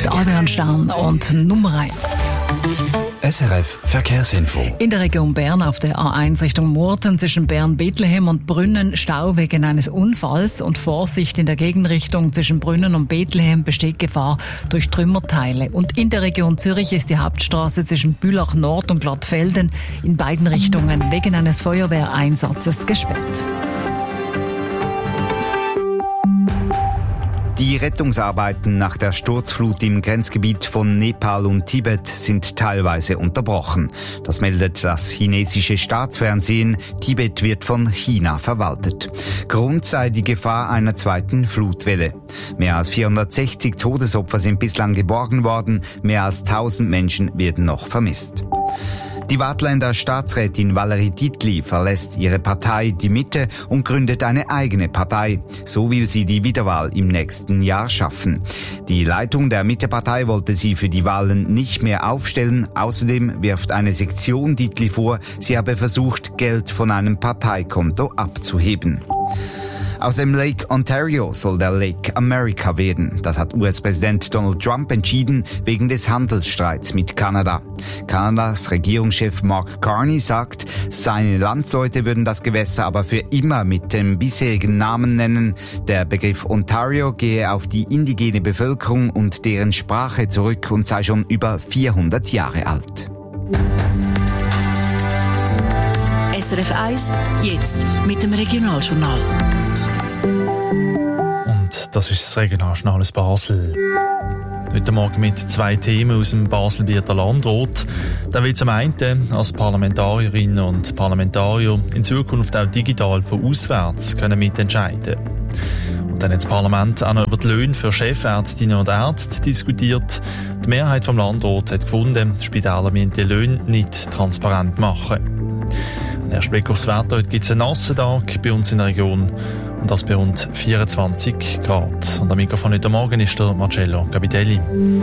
Adrian Stern und Nummer 1. SRF Verkehrsinfo. In der Region Bern auf der A1 Richtung Murten zwischen Bern-Bethlehem und Brünnen Stau wegen eines Unfalls und Vorsicht in der Gegenrichtung zwischen Brünnen und Bethlehem besteht Gefahr durch Trümmerteile. Und in der Region Zürich ist die Hauptstraße zwischen Bülach Nord und Glattfelden in beiden Richtungen wegen eines Feuerwehreinsatzes gesperrt. Die Rettungsarbeiten nach der Sturzflut im Grenzgebiet von Nepal und Tibet sind teilweise unterbrochen. Das meldet das chinesische Staatsfernsehen. Tibet wird von China verwaltet. Grund sei die Gefahr einer zweiten Flutwelle. Mehr als 460 Todesopfer sind bislang geborgen worden. Mehr als 1000 Menschen werden noch vermisst. Die Waadtländer Staatsrätin Valerie Dietli verlässt ihre Partei Die Mitte und gründet eine eigene Partei. So will sie die Wiederwahl im nächsten Jahr schaffen. Die Leitung der Mitte-Partei wollte sie für die Wahlen nicht mehr aufstellen. Außerdem wirft eine Sektion Dietli vor, sie habe versucht, Geld von einem Parteikonto abzuheben. Aus dem Lake Ontario soll der Lake America werden. Das hat US-Präsident Donald Trump entschieden, wegen des Handelsstreits mit Kanada. Kanadas Regierungschef Mark Carney sagt, seine Landsleute würden das Gewässer aber für immer mit dem bisherigen Namen nennen. Der Begriff Ontario gehe auf die indigene Bevölkerung und deren Sprache zurück und sei schon über 400 Jahre alt. SRF 1, jetzt mit dem Regionaljournal. Und das ist das Regionaljournal aus Basel. Heute Morgen mit 2 Themen aus dem Baselbieter Landrat. Da will zum einen als Parlamentarierinnen und Parlamentarier in Zukunft auch digital von auswärts können mitentscheiden. Und dann hat das Parlament auch noch über die Löhne für Chefärztinnen und Ärzte diskutiert. Die Mehrheit vom Landrat hat gefunden, Spitäler müssen die Löhne nicht transparent machen. Erst Blick aufs Wetter. Heute gibt es einen nassen Tag bei uns in der Region. Und das bei rund 24 Grad. Und am Mikrofon heute Morgen ist der Marcello Capitelli.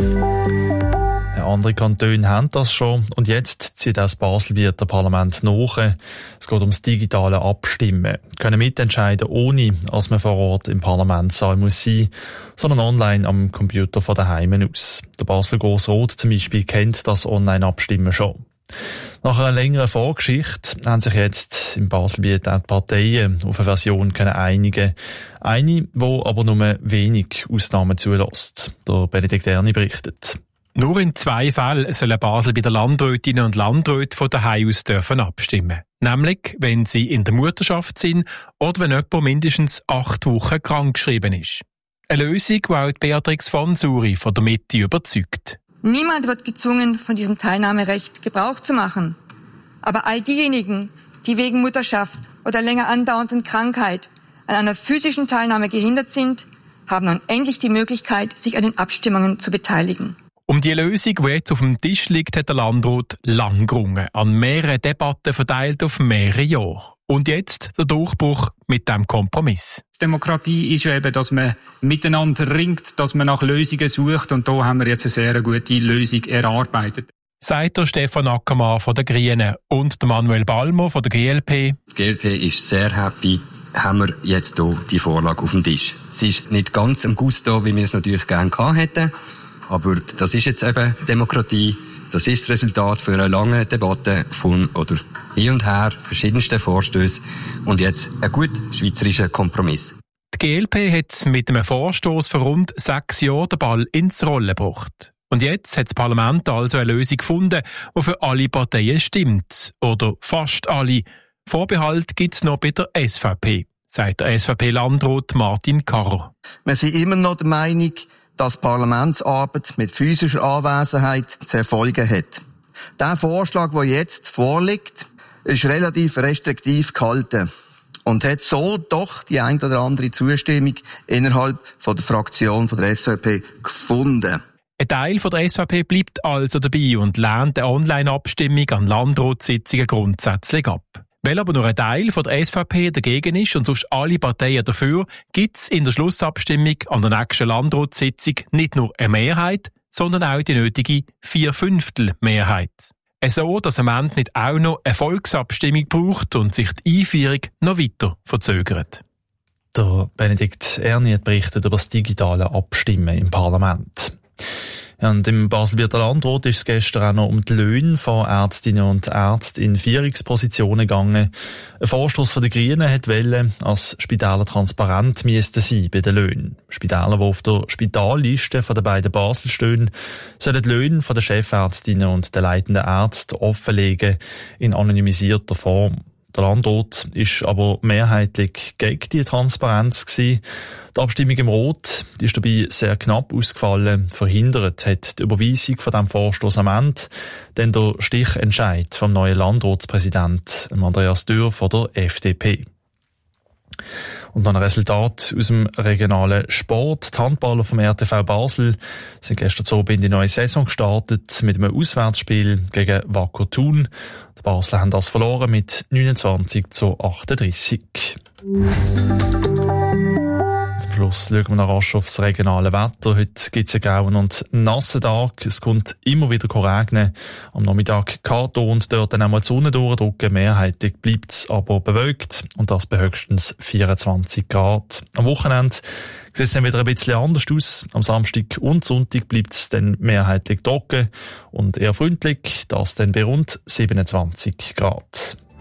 Andere Kantone haben das schon. Und jetzt zieht auch das Baselbieter Parlament nach. Es geht ums digitale Abstimmen. Können mitentscheiden, ohne dass man vor Ort im Parlamentssaal muss sein, sondern online am Computer von daheim aus. Der Basler Grossrat zum Beispiel kennt das Online-Abstimmen schon. Nach einer längeren Vorgeschichte haben sich jetzt im Baselbiet auch die Parteien auf eine Version einigen. Eine, die aber nur wenig Ausnahmen zulässt. Der Benedikt Erni berichtet. Nur in 2 Fällen sollen Basel bei den Landrätinnen und Landräten von daheim aus dürfen abstimmen. Nämlich, wenn sie in der Mutterschaft sind oder wenn jemand mindestens 8 Wochen krankgeschrieben ist. Eine Lösung, die auch Beatrix von Suri von der Mitte überzeugt. Niemand wird gezwungen, von diesem Teilnahmerecht Gebrauch zu machen. Aber all diejenigen, die wegen Mutterschaft oder länger andauernden Krankheit an einer physischen Teilnahme gehindert sind, haben nun endlich die Möglichkeit, sich an den Abstimmungen zu beteiligen. Um die Lösung, die jetzt auf dem Tisch liegt, hat der Landrat lang gerungen, an mehreren Debatten verteilt auf mehrere Jahre. Und jetzt der Durchbruch mit dem Kompromiss. Demokratie ist ja eben, dass man miteinander ringt, dass man nach Lösungen sucht. Und da haben wir jetzt eine sehr gute Lösung erarbeitet. Sagt der Stefan Ackermann von den Grünen und der Manuel Balmer von der GLP. Die GLP ist sehr happy, haben wir jetzt hier die Vorlage auf dem Tisch. Sie ist nicht ganz am Gusto, wie wir es natürlich gerne gehabt hätten. Aber das ist jetzt eben Demokratie. Das ist das Resultat für eine lange Debatte von oder hin und her, verschiedensten Vorstößen und jetzt ein gut schweizerischer Kompromiss. Die GLP hat mit einem Vorstoß vor rund 6 Jahren den Ball ins Rollen gebracht. Und jetzt hat das Parlament also eine Lösung gefunden, die für alle Parteien stimmt. Oder fast alle. Vorbehalt gibt es noch bei der SVP, sagt der SVP-Landrat Martin Karrer. Wir sind immer noch der Meinung, dass Parlamentsarbeit mit physischer Anwesenheit zu erfolgen hat. Der Vorschlag, der jetzt vorliegt, ist relativ restriktiv gehalten und hat so doch die ein oder andere Zustimmung innerhalb von der Fraktion von der SVP gefunden. Ein Teil von der SVP bleibt also dabei und lehnt eine Online-Abstimmung an Landratssitzungen grundsätzlich ab. Weil aber nur ein Teil von der SVP dagegen ist und sonst alle Parteien dafür, gibt es in der Schlussabstimmung an der nächsten Landratssitzung nicht nur eine Mehrheit, sondern auch die nötige 4/5 So, dass am Ende nicht auch noch eine Volksabstimmung braucht und sich die Einführung noch weiter verzögert. Der Benedikt Erni hat berichtet über das digitale Abstimmen im Parlament. Ja, und im Basel-Bieter Landrat ist es gestern auch noch um die Löhne von Ärztinnen und Ärzten in Führungspositionen gegangen. Ein Vorstoss von den Grünen hat wollen, als Spitäler transparent müssten sein bei den Löhnen. Spitäler, die auf der Spitalliste von den beiden Basel stehen, sollen die Löhne von den Chefärztinnen und den leitenden Ärzten offenlegen in anonymisierter Form. Der Landrat ist aber mehrheitlich gegen die Transparenz gewesen. Die Abstimmung im Rat ist dabei sehr knapp ausgefallen. Verhindert hat die Überweisung von diesem Vorstoss am Ende dann der Stichentscheid vom neuen Landratspräsidenten Andreas Dürr von der FDP. Und noch ein Resultat aus dem regionalen Sport. Die Handballer vom RTV Basel sind gestern Abend in die neue Saison gestartet mit einem Auswärtsspiel gegen Wacker Thun. Die Basler haben das verloren mit 29:38. Zum Schluss schauen wir noch rasch aufs regionale Wetter. Heute gibt es einen grauen und nassen Tag. Es kommt immer wieder regnen. Am Nachmittag Karton und dort dann einmal die Sonne durchdrücken. Mehrheitlich bleibt es aber bewölkt und das bei höchstens 24 Grad. Am Wochenende sieht es dann wieder ein bisschen anders aus. Am Samstag und Sonntag bleibt es dann mehrheitlich trocken und eher freundlich. Das dann bei rund 27 Grad.